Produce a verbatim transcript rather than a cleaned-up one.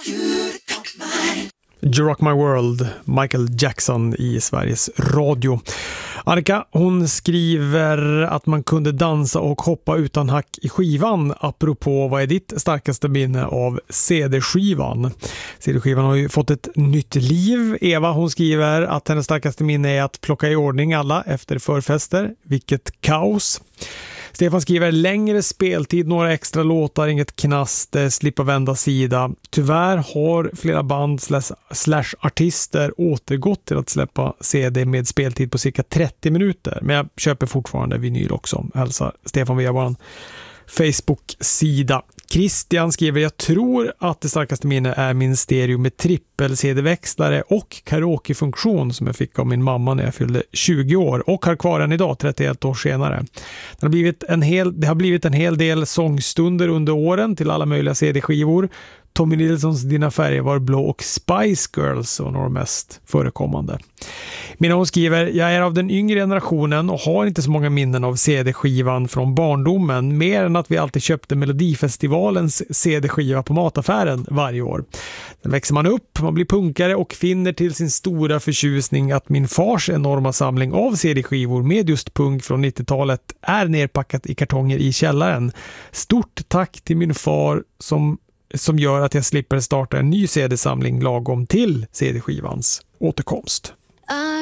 You Rock My World, Michael Jackson i Sveriges Radio. Annika, hon skriver att man kunde dansa och hoppa utan hack i skivan. Apropå, vad är ditt starkaste minne av C D-skivan? C D-skivan har ju fått ett nytt liv. Eva, hon skriver att hennes starkaste minne är att plocka i ordning alla efter förfester. Vilket kaos. Stefan skriver längre speltid, några extra låtar, inget knast, slippa vända sida. Tyvärr har flera band slash, slash artister återgått till att släppa C D med speltid på cirka trettio minuter. Men jag köper fortfarande vinyl också. Hälsar Stefan via vår Facebook-sida. Christian skriver, jag tror att det starkaste minne är min stereo med trippel-C D-växlare och karaoke-funktion som jag fick av min mamma när jag fyllde tjugo år och har kvar den idag, trettioett år senare. Det har blivit en hel, det har blivit en hel del sångstunder under åren till alla möjliga C D-skivor. Tommy Nilssons Dina färger var blå och Spice Girls var några mest förekommande. Mina hon skriver, jag är av den yngre generationen och har inte så många minnen av C D-skivan från barndomen, mer än att vi alltid köpte Melodifestivalens C D-skiva på mataffären varje år. Sen växer man upp, man blir punkare och finner till sin stora förtjusning att min fars enorma samling av C D-skivor med just punk från nittiotalet är nerpackat i kartonger i källaren. Stort tack till min far som som gör att jag slipper starta en ny C D-samling lagom till C D-skivans återkomst.